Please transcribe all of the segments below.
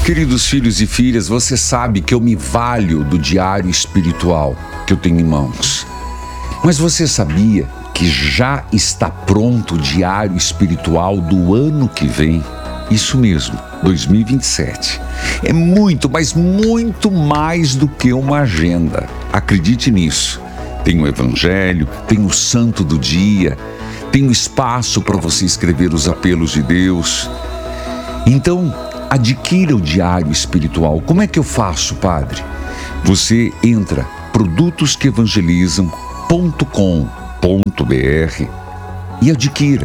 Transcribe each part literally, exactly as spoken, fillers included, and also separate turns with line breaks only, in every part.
Queridos filhos e filhas, você sabe que eu me valho do diário espiritual que eu tenho em mãos. Mas você sabia que já está pronto o diário espiritual do ano que vem? Isso mesmo, dois mil e vinte e sete. É muito, mas muito mais do que uma agenda. Acredite nisso. Tem o Evangelho, tem o Santo do Dia, tem o espaço para você escrever os apelos de Deus. Então, adquira o diário espiritual. Como é que eu faço, padre? Você entra produtos que evangelizam ponto com ponto br e adquira.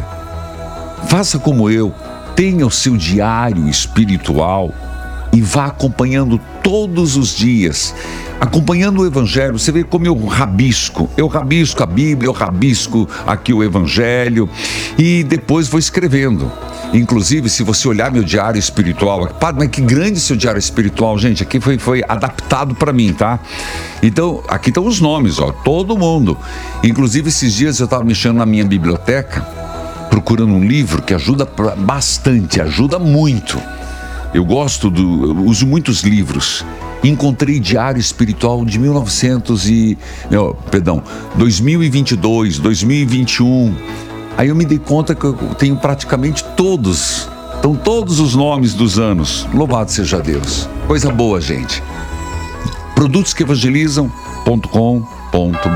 Faça como eu, tenha o seu diário espiritual e vá acompanhando todos os dias, acompanhando o Evangelho. Você vê como eu rabisco, eu rabisco a Bíblia, eu rabisco aqui o Evangelho e depois vou escrevendo. Inclusive, se você olhar meu diário espiritual, padre, mas que grande seu diário espiritual, gente, aqui foi, foi adaptado para mim, tá? Então, aqui estão os nomes, ó, todo mundo. Inclusive, esses dias eu estava mexendo na minha biblioteca, procurando um livro que ajuda bastante, ajuda muito. Eu gosto do, eu uso muitos livros. Encontrei Diário Espiritual de mil e novecentos e, meu, perdão, dois mil e vinte e dois, dois mil e vinte e um. Aí eu me dei conta que eu tenho praticamente todos, estão todos os nomes dos anos. Louvado seja Deus. Coisa boa, gente. produtos que evangelizam ponto com ponto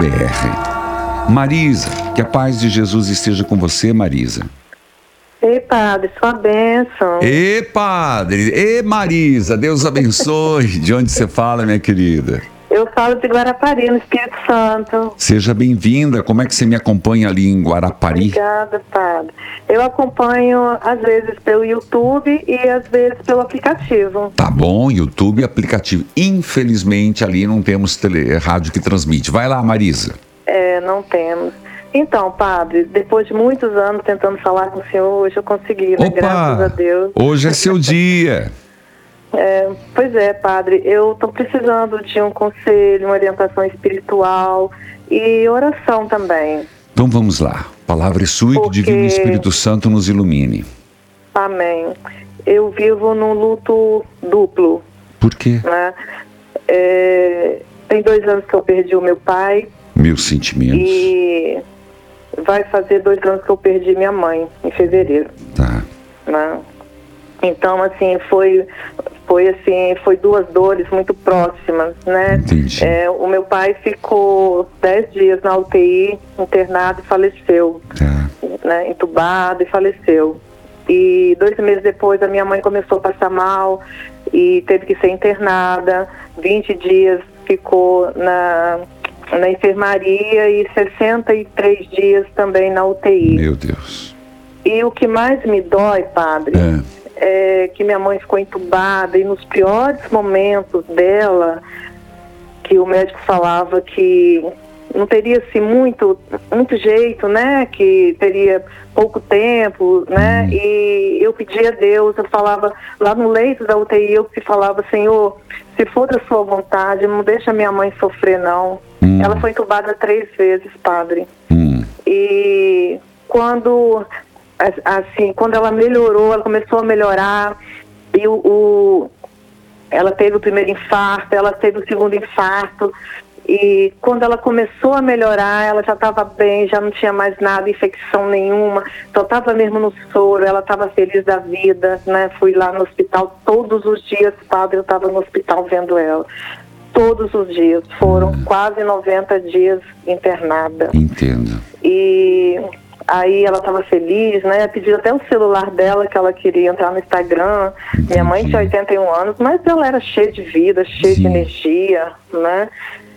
br. Marisa, que a paz de Jesus esteja com você, Marisa.
Ei, padre, sua bênção.
Ei, padre. Ei, Marisa, Deus abençoe. De onde você fala, minha querida?
Eu falo de Guarapari, no Espírito Santo.
Seja bem-vinda. Como é que você me acompanha ali em Guarapari?
Obrigada, padre. Eu acompanho, às vezes, pelo YouTube e, às vezes, pelo aplicativo.
Tá bom, YouTube e aplicativo. Infelizmente, ali não temos tele, rádio que transmite. Vai lá, Marisa.
É, não temos. Então, padre, depois de muitos anos tentando falar com o senhor, hoje eu consegui, né?
Opa,
graças a Deus.
Hoje é seu dia.
É, pois é, padre, eu estou precisando de um conselho, uma orientação espiritual e oração também.
Então vamos lá. A palavra é sua e que o Divino Espírito Santo nos ilumine.
Amém. Eu vivo num luto duplo.
Por quê?
Né? É, tem dois anos que eu perdi o meu pai.
Meus sentimentos.
E vai fazer dois anos que eu perdi minha mãe, em fevereiro.
Tá.
Né? Então, assim, foi, foi, assim, foi duas dores muito próximas, né?
Entendi.
É, o meu pai ficou dez dias na U T I, internado e faleceu.
Tá.
Né? Entubado e faleceu. E dois meses depois a minha mãe começou a passar mal e teve que ser internada. vinte dias ficou na, na enfermaria e sessenta e três dias também na U T I.
Meu Deus.
E o que mais me dói, padre...
É.
É, que minha mãe ficou entubada e nos piores momentos dela, que o médico falava que não teria assim, muito, muito jeito, né? Que teria pouco tempo, né? Hum. E eu pedia a Deus, eu falava lá no leito da U T I, eu que falava, Senhor, se for da sua vontade, não deixa minha mãe sofrer, não. Hum. Ela foi entubada três vezes, padre.
Hum.
E quando... assim, quando ela melhorou, ela começou a melhorar e o, o, ela teve o primeiro infarto, ela teve o segundo infarto e quando ela começou a melhorar, ela já estava bem, já não tinha mais nada, infecção nenhuma, só estava mesmo no soro, ela estava feliz da vida, né? Fui lá no hospital todos os dias, padre, eu estava no hospital vendo ela. Todos os dias, foram hum. quase noventa dias internada.
Entendo.
E... aí ela estava feliz, né? Pediu até o celular dela, que ela queria entrar no Instagram. Entendi. Minha mãe tinha oitenta e um anos, mas ela era cheia de vida, cheia Sim. de energia, né?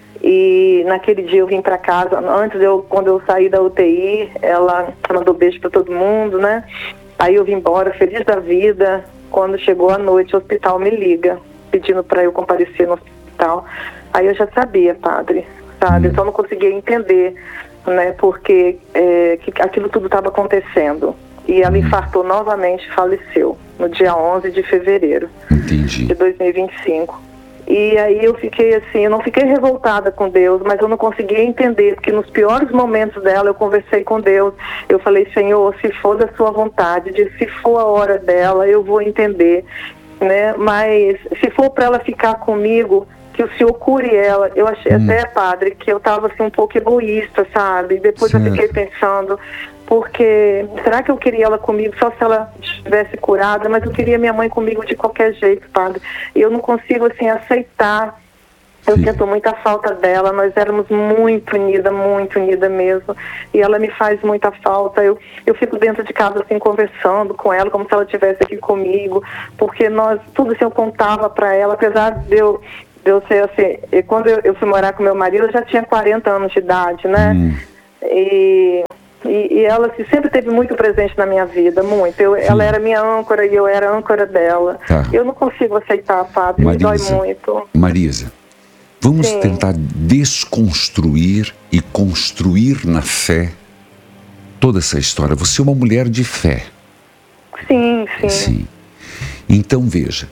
E naquele dia eu vim para casa, antes de eu, quando eu saí da U T I, ela mandou beijo para todo mundo, né? Aí eu vim embora, feliz da vida. Quando chegou a noite, o hospital me liga, pedindo para eu comparecer no hospital. Aí eu já sabia, padre, sabe? Hum. Só não conseguia entender, né, porque é, que aquilo tudo estava acontecendo. E ela infartou novamente e faleceu no dia onze de fevereiro
Entendi.
de dois mil e vinte e cinco. E aí eu fiquei assim, eu não fiquei revoltada com Deus, mas eu não conseguia entender, porque nos piores momentos dela eu conversei com Deus, eu falei, Senhor, se for da sua vontade, de, se for a hora dela, eu vou entender. né? Mas se for para ela ficar comigo, que o senhor cure ela. Eu achei hum. até, padre, que eu estava assim um pouco egoísta, sabe? Depois certo. eu fiquei pensando, porque será que eu queria ela comigo só se ela estivesse curada? Mas eu queria minha mãe comigo de qualquer jeito, padre. E eu não consigo assim aceitar. Eu Sim. sinto muita falta dela, nós éramos muito unidas, muito unidas mesmo, e ela me faz muita falta. Eu, eu fico dentro de casa assim conversando com ela, como se ela estivesse aqui comigo, porque nós, tudo assim eu contava para ela, apesar de eu, de eu ser assim, e quando eu, eu fui morar com meu marido, eu já tinha quarenta anos de idade, né? Hum. E... E, e ela assim, sempre teve muito presente na minha vida, muito. Eu, ela era minha âncora e eu era a âncora dela. Tá. Eu não consigo aceitar, padre, Marisa, me dói muito.
Marisa, vamos
Sim.
tentar desconstruir e construir na fé toda essa história. Você é uma mulher de fé.
Sim, sim.
sim. Então, veja,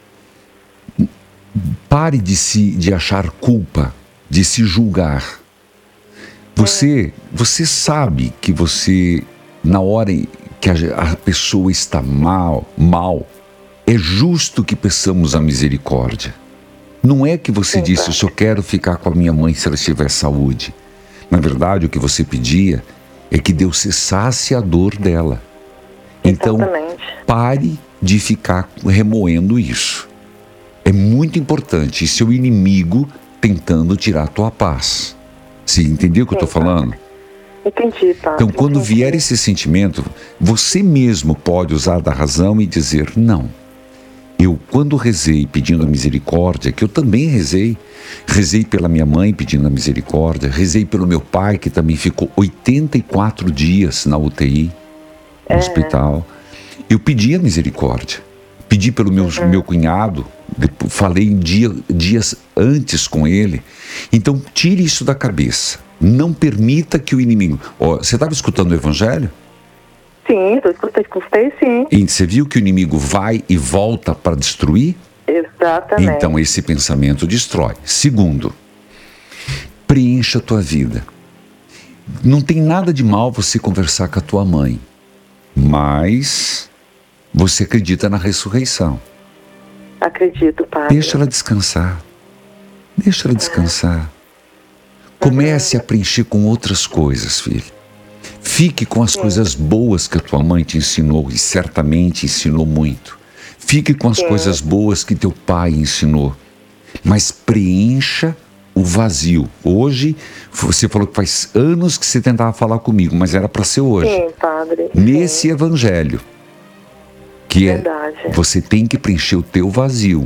pare de, se, de achar culpa, de se julgar. Você, você sabe que você, na hora em que a, a pessoa está mal, mal, é justo que peçamos a misericórdia. Não é que você Sim, disse, eu só quero ficar com a minha mãe se ela tiver saúde. Na verdade, o que você pedia é que Deus cessasse a dor dela. Então,
Exatamente.
pare de ficar remoendo isso. É muito importante. E seu inimigo tentando tirar a tua paz. Você entendeu o que Sim, eu estou falando?
Entendi, tá.
Então, quando
Entendi.
vier esse sentimento, você mesmo pode usar da razão e dizer, não. Eu, quando rezei pedindo a misericórdia, que eu também rezei, rezei pela minha mãe pedindo a misericórdia, rezei pelo meu pai, que também ficou oitenta e quatro dias na U T I, no é. hospital. Eu pedi a misericórdia. Pedi pelo meu, uhum. meu cunhado, falei em dia, dias antes com ele. Então, tire isso da cabeça. Não permita que o inimigo... Oh, você estava escutando o Evangelho?
Sim, eu escutei, escutei sim.
E você viu que o inimigo vai e volta para destruir?
Exatamente.
Então, esse pensamento destrói. Segundo, preencha a tua vida. Não tem nada de mal você conversar com a tua mãe, mas... você acredita na ressurreição.
Acredito, padre.
Deixa ela descansar. Deixa ela descansar. Comece a preencher com outras coisas, filho. Fique com as Sim. coisas boas que a tua mãe te ensinou, e certamente ensinou muito. Fique com as Sim. coisas boas que teu pai ensinou. Mas preencha o vazio. Hoje, você falou que faz anos que você tentava falar comigo, mas era para ser hoje.
Sim, padre.
Nesse
Sim.
evangelho. Que é,
Verdade.
você tem que preencher o teu vazio.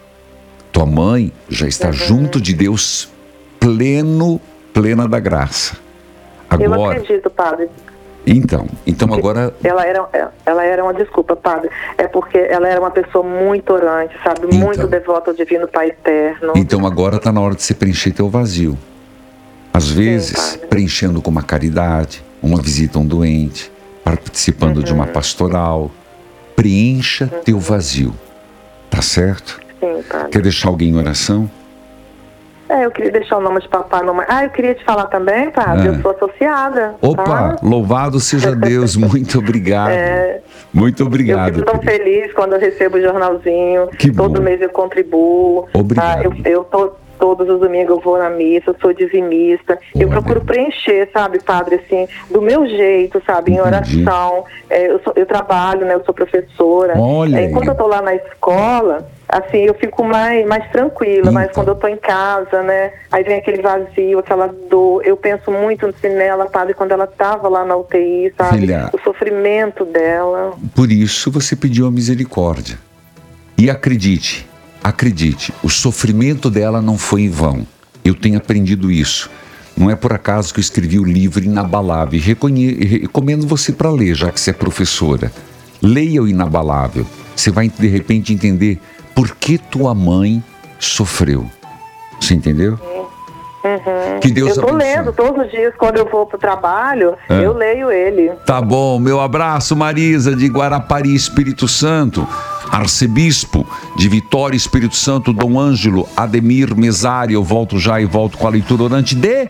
Tua mãe já está uhum. junto de Deus, pleno, plena da graça. Agora,
eu acredito, padre.
Então, então agora...
Ela era, ela era uma, desculpa, padre, é porque ela era uma pessoa muito orante, sabe?
Então,
muito devota ao Divino Pai Eterno.
Então agora está na hora de você preencher teu vazio. Às vezes, Sim, preenchendo com uma caridade, uma visita a um doente, participando uhum. de uma pastoral. Preencha uhum. teu vazio, tá certo?
Sim, padre.
Quer deixar alguém em oração?
É, eu queria deixar o nome de papai. Nome... Ah, eu queria te falar também, padre, ah. eu sou associada.
Opa,
tá?
Louvado seja Deus, muito obrigado. É, muito obrigado.
Eu fico tão querido. feliz quando eu recebo o jornalzinho,
que
todo
bom.
mês eu contribuo.
Obrigado.
Tá? Eu, eu tô... Todos os domingos eu vou na missa, eu sou dizimista. Olha. Eu procuro preencher, sabe, padre, assim, do meu jeito, sabe, em oração. É, eu, sou, eu trabalho, né, eu sou professora.
Olha.
É, enquanto eu tô lá na escola, assim, eu fico mais, mais tranquila, então. Mas quando eu tô em casa, né, aí vem aquele vazio, aquela dor. Eu penso muito nela, padre, quando ela tava lá na U T I, sabe,
Filha,
o sofrimento dela.
Por isso você pediu a misericórdia. E acredite, Acredite, o sofrimento dela não foi em vão. Eu tenho aprendido isso. Não é por acaso que eu escrevi o livro Inabalável. E reconhe... recomendo você para ler, já que você é professora. Leia o Inabalável. Você vai, de repente, entender por que tua mãe sofreu. Você entendeu?
Uhum.
Que Deus
eu tô
abençoe.
lendo todos os dias, quando eu vou pro trabalho, é. eu leio ele.
Tá bom, meu abraço, Marisa, de Guarapari, Espírito Santo. Arcebispo de Vitória, Espírito Santo, Dom Ângelo Ademir Mesário. Eu volto já e volto com a leitura orante de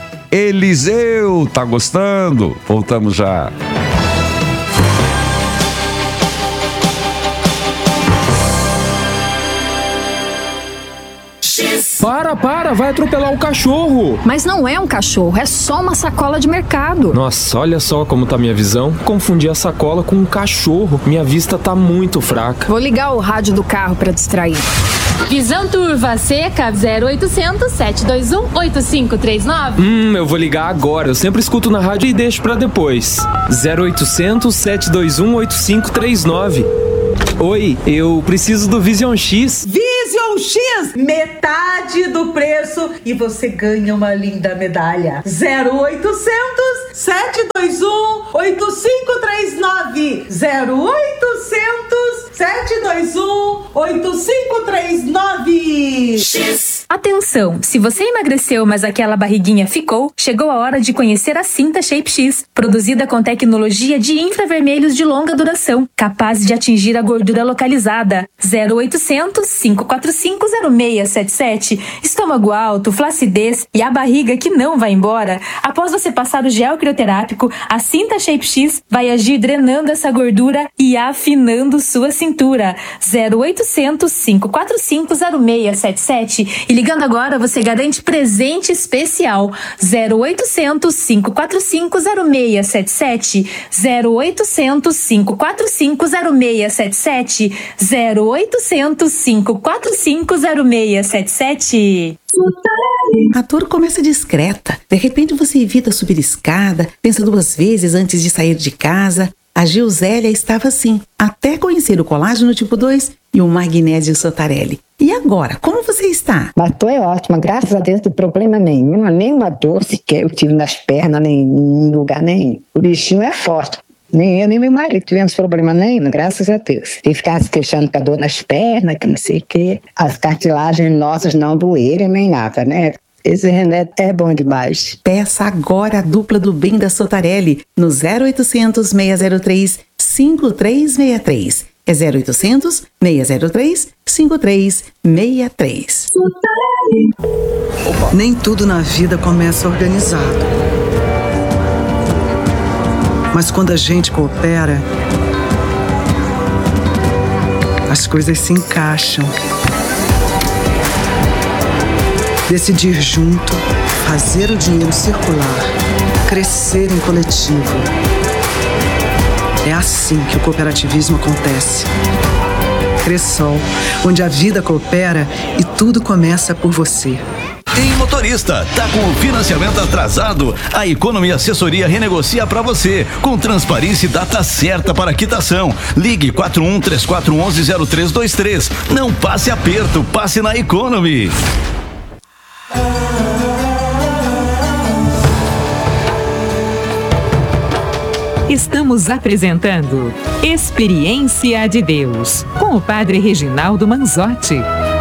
Eliseu. Tá gostando? Voltamos já.
Para, para, vai atropelar o cachorro.
Mas não é um cachorro, é só uma sacola de mercado.
Nossa, olha só como tá minha visão. Confundi a sacola com um cachorro. Minha vista tá muito fraca.
Vou ligar o rádio do carro pra distrair.
Visão turva seca zero oitocentos, sete dois um, oito cinco três nove.
Hum, eu vou ligar agora. Eu sempre escuto na rádio e deixo pra depois. zero oitocentos, sete dois um, oito cinco três nove. Oi, eu preciso do Vision X.
Vision X, metade do preço e você ganha uma linda medalha. zero oitocentos, sete dois um, oito cinco três nove. zero oitocentos, sete dois um, oito cinco três nove.
X. Atenção, se você emagreceu, mas aquela barriguinha ficou, chegou a hora de conhecer a Cinta Shape X, produzida com tecnologia de infravermelhos de longa duração, capaz de atingir a gordura localizada. zero oitocentos, cinco quatro cinco, zero seis sete sete. Estômago alto, flacidez e a barriga que não vai embora. Após você passar o gel crioterápico, a Cinta Shape X vai agir drenando essa gordura e afinando sua cintura. zero oitocentos, cinco quatro cinco, zero seis sete sete. E ligando agora, você garante presente especial. zero oitocentos, cinco quatro cinco, zero seis sete sete. zero oitocentos, cinco quatro cinco, zero seis sete sete. zero oitocentos, cinco quatro cinco, zero seis sete sete.
A dor começa discreta. De repente você evita subir escada, pensa duas vezes antes de sair de casa. A Gilzélia estava assim, até conhecer o colágeno tipo dois e o magnésio Sotarelli. E agora, como você está?
Mas tô é ótima, graças a Deus, não tem problema nenhum, nenhuma dor sequer eu tive nas pernas, nem em lugar nenhum. O bichinho é forte. Nem eu, nem meu marido tivemos problema nenhum, graças a Deus. E ficar se queixando com a dor nas pernas, que não sei o quê. As cartilagens nossas não doeram nem nada, né? Esse remédio é bom demais.
Peça agora a dupla do bem da Sotarelli no zero oitocentos, seis zero três, cinco três seis três. É zero oitocentos, seis zero três, cinco três seis três.
Nem tudo na vida começa organizado. Mas quando a gente coopera, as coisas se encaixam. Decidir junto, fazer o dinheiro circular, crescer em coletivo. É assim que o cooperativismo acontece. Cressol, onde a vida coopera e tudo começa por você.
Ei, motorista, tá com o financiamento atrasado? A Economy Assessoria renegocia para você, com transparência e data certa para quitação. Ligue quatro um três quatro um um zero três dois três. Não passe aperto, passe na Economy.
Estamos apresentando Experiência de Deus, com o Padre Reginaldo Manzotti.